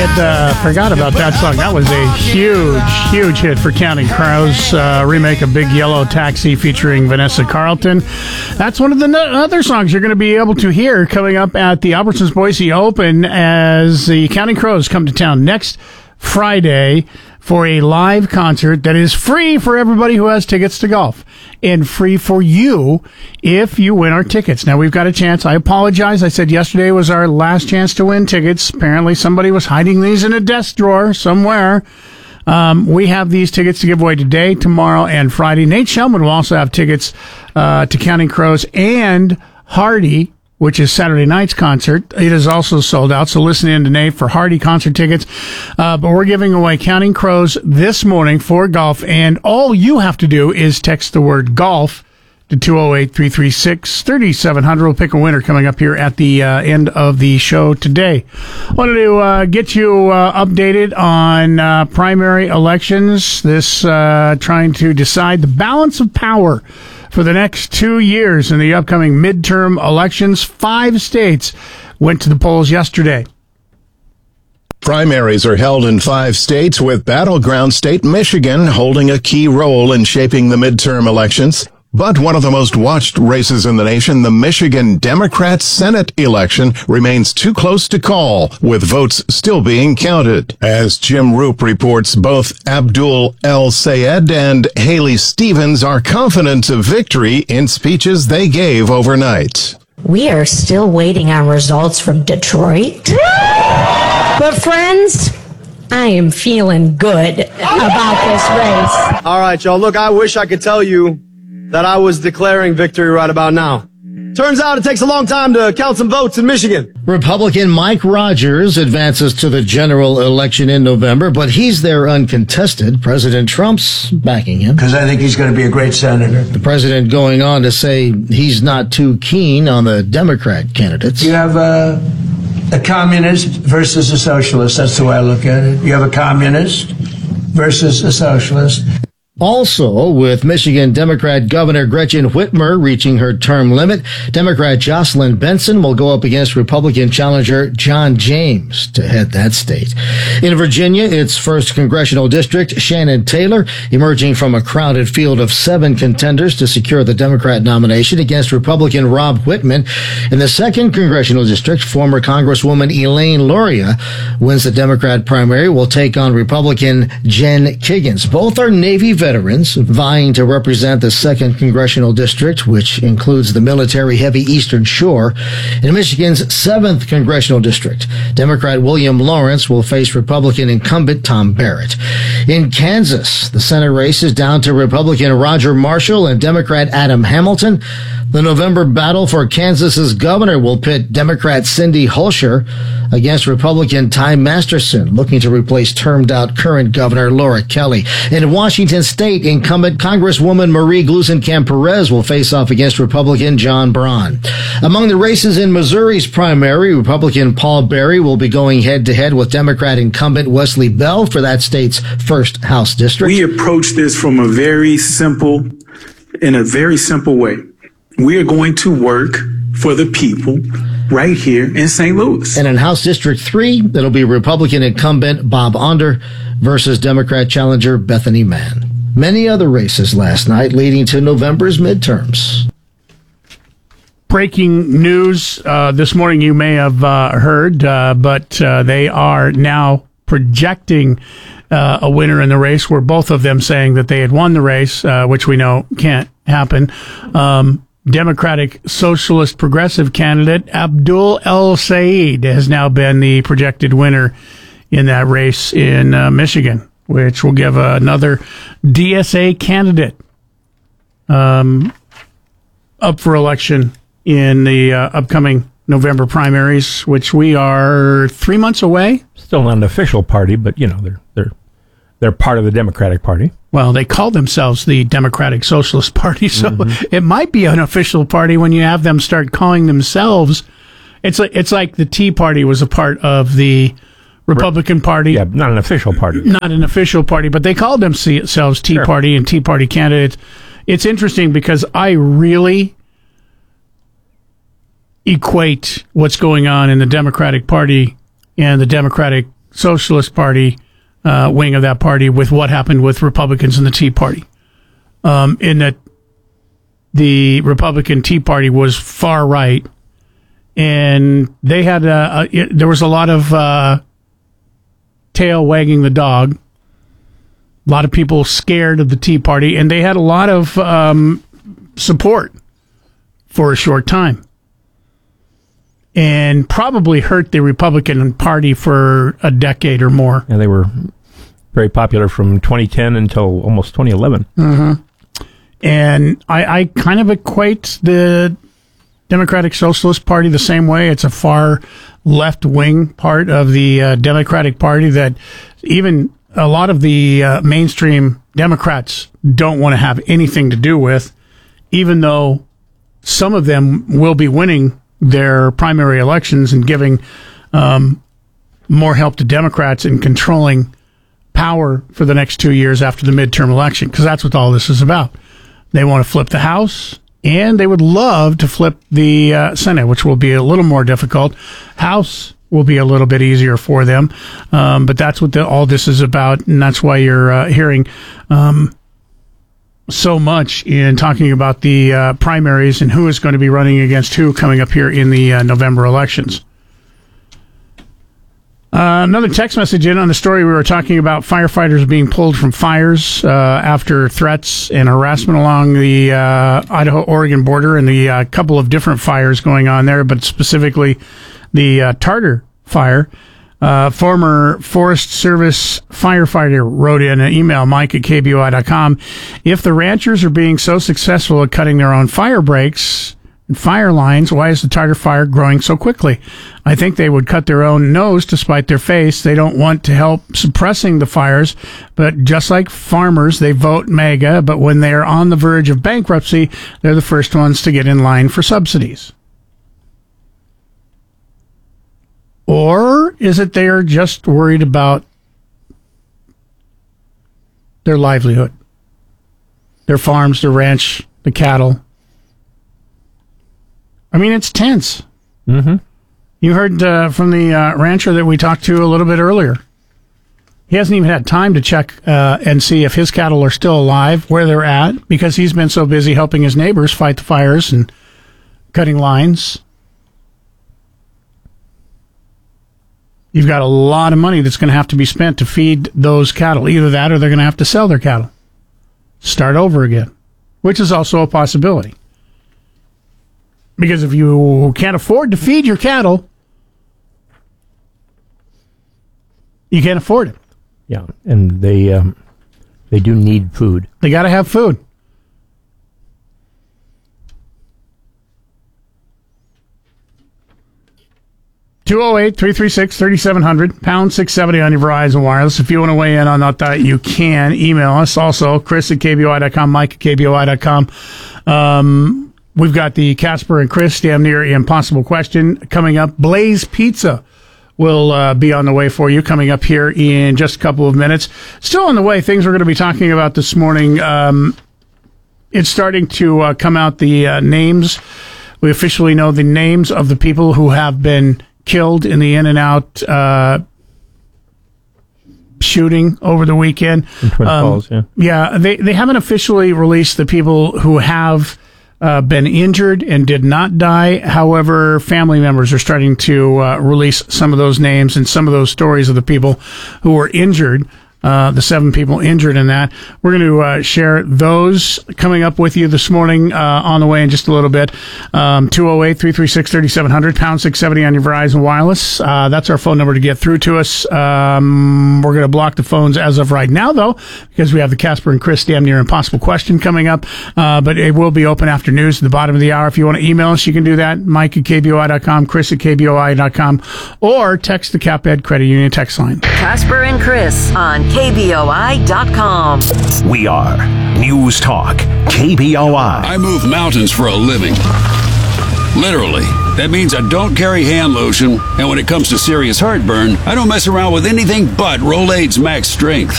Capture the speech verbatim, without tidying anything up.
had uh, forgot about that song. That was a huge, huge hit for Counting Crows. Uh, remake of Big Yellow Taxi featuring Vanessa Carlton. That's one of the no- other songs you're going to be able to hear coming up at the Albertsons Boise Open as the Counting Crows come to town next Friday for a live concert that is free for everybody who has tickets to golf and free for you if you win our tickets. Now, we've got a chance. I apologize. I said yesterday was our last chance to win tickets. Apparently, somebody was hiding these in a desk drawer somewhere. Um, we have these tickets to give away today, tomorrow, and Friday. Nate Shellman will also have tickets uh, to Counting Crows and Hardy, which is Saturday night's concert. It is also sold out, so listen in to Nate for Hardy concert tickets. Uh, but we're giving away Counting Crows this morning for golf, and all you have to do is text the word golf to two oh eight, three three six, three seven zero zero. We'll pick a winner coming up here at the uh, end of the show today. Wanted to uh, get you uh, updated on uh, primary elections, this uh, trying to decide the balance of power for the next two years in the upcoming midterm elections. Five states went to the polls yesterday. Primaries are held in five states, with battleground state Michigan holding a key role in shaping the midterm elections. But one of the most watched races in the nation, the Michigan Democrat Senate election, remains too close to call, with votes still being counted. As Jim Roop reports, both Abdul El-Sayed and Haley Stevens are confident of victory in speeches they gave overnight. We are still waiting on results from Detroit. But friends, I am feeling good about this race. All right, y'all. Look, I wish I could tell you that I was declaring victory right about now. Turns out it takes a long time to count some votes in Michigan. Republican Mike Rogers advances to the general election in November, but he's there uncontested. President Trump's backing him. Because I think he's going to be a great senator. The president going on to say he's not too keen on the Democrat candidates. You have a, a communist versus a socialist. That's the way I look at it. You have a communist versus a socialist. Also, with Michigan Democrat Governor Gretchen Whitmer reaching her term limit, Democrat Jocelyn Benson will go up against Republican challenger John James to head that state. In Virginia, its first congressional district, Shannon Taylor, emerging from a crowded field of seven contenders to secure the Democrat nomination against Republican Rob Whitman. In the second congressional district, former Congresswoman Elaine Luria wins the Democrat primary, will take on Republican Jen Kiggans. Both are Navy veterans. Veterans vying to represent the second congressional district, which includes the military-heavy Eastern Shore. In Michigan's seventh congressional district, Democrat William Lawrence will face Republican incumbent Tom Barrett. In Kansas, the Senate race is down to Republican Roger Marshall and Democrat Adam Hamilton. The November battle for Kansas's governor will pit Democrat Cindy Holscher against Republican Ty Masterson, looking to replace termed-out current Governor Laura Kelly. In Washington State, incumbent Congresswoman Marie Glusenkamp-Perez will face off against Republican John Braun. Among the races in Missouri's primary, Republican Paul Berry will be going head-to-head with Democrat incumbent Wesley Bell for that state's first House district. We approach this from a very simple, in a very simple way. We are going to work for the people right here in Saint Louis. And in House District three, it'll be Republican incumbent Bob Onder versus Democrat challenger Bethany Mann. Many other races last night leading to November's midterms. Breaking news uh, this morning, you may have uh, heard, uh, but uh, they are now projecting uh, a winner in the race, where both of them saying that they had won the race, uh, which we know can't happen. Um, Democratic Socialist Progressive candidate Abdul El-Sayed has now been the projected winner in that race in uh, Michigan, which will give uh, another D S A candidate um, up for election in the uh, upcoming November primaries, which we are three months away. Still not an official party, but, you know, they're they're they're part of the Democratic Party. Well, they call themselves the Democratic Socialist Party, so Mm-hmm. it might be an official party when you have them start calling themselves. It's like it's like the Tea Party was a part of the Republican Party. Yeah, not an official party. Not an official party, but they called themselves Tea Sure. Party and Tea Party candidates. It's interesting because I really equate what's going on in the Democratic Party and the Democratic Socialist Party uh, wing of that party with what happened with Republicans and the Tea Party. Um, in that the Republican Tea Party was far right, and they had a, a, there was a lot of uh, tail wagging the dog. A lot of people scared of the Tea Party, and they had a lot of um, support for a short time, and probably hurt the Republican Party for a decade or more. And they were very popular from twenty ten until almost twenty eleven. Mm-hmm. And I, I kind of equate the Democratic Socialist Party the same way. It's a far left-wing part of the uh, Democratic Party that even a lot of the uh, mainstream Democrats don't want to have anything to do with, even though some of them will be winning their primary elections and giving um, more help to Democrats in controlling power for the next two years after the midterm election, because that's what all this is about. They want to flip the House, and they would love to flip the uh, Senate, which will be a little more difficult. House will be a little bit easier for them, um, but that's what the, all this is about, and that's why you're uh, hearing um, so much in talking about the uh, primaries and who is going to be running against who coming up here in the uh, November elections. Uh, another text message in on the story we were talking about firefighters being pulled from fires uh, after threats and harassment along the uh, Idaho-Oregon border, and the uh, couple of different fires going on there, but specifically the uh, Tartar fire. Uh, former Forest Service firefighter wrote in an email, Mike at K B O I dot com. If the ranchers are being so successful at cutting their own fire breaks and fire lines, why is the Tartar fire growing so quickly? I think they would cut their own nose to spite their face. They don't want to help suppressing the fires, but just like farmers, they vote MAGA, but when they're on the verge of bankruptcy, they're the first ones to get in line for subsidies. Or is it they're just worried about their livelihood, their farms, their ranch, the cattle? I mean, it's tense. Mm-hmm. You heard uh, from the uh, rancher that we talked to a little bit earlier. He hasn't even had time to check uh, and see if his cattle are still alive, where they're at, because he's been so busy helping his neighbors fight the fires and cutting lines. You've got a lot of money that's going to have to be spent to feed those cattle. Either that or they're going to have to sell their cattle. Start over again, which is also a possibility. Because if you can't afford to feed your cattle, you can't afford it. Yeah, and they um, they do need food. They got to have food. two oh eight, three three six, three seven zero zero, pound six seventy on your Verizon Wireless. If you want to weigh in on that, you can email us. Also, Chris at K B O I dot com, Mike at K B O I dot com. Um, we've got the Casper and Chris damn near impossible question coming up. Blaze Pizza will uh, be on the way for you coming up here in just a couple of minutes. Still on the way, things we're going to be talking about this morning. Um, it's starting to uh, come out, the uh, names. We officially know the names of the people who have been killed in the In-N-Out uh, shooting over the weekend. In Twin um, Falls, yeah. Yeah, they, they haven't officially released the people who have uh, been injured and did not die. However, family members are starting to uh, release some of those names and some of those stories of the people who were injured. Uh, the seven people injured in that. We're going to uh, share those coming up with you this morning uh, on the way in just a little bit. Um, two oh eight, three three six, three seven zero zero, pound six seventy on your Verizon Wireless. Uh, that's our phone number to get through to us. Um, we're going to block the phones as of right now, though, because we have the Casper and Chris damn near impossible question coming up. Uh, but it will be open after news at the bottom of the hour. If you want to email us, you can do that. Mike at K B O I dot com, Chris at K B O I dot com, or text the CapEd Credit Union text line. Casper and Chris on K B O I dot com. We are News Talk, K B O I. I move mountains for a living. Literally. That means I don't carry hand lotion, and when it comes to serious heartburn, I don't mess around with anything but Rolaids Max Strength.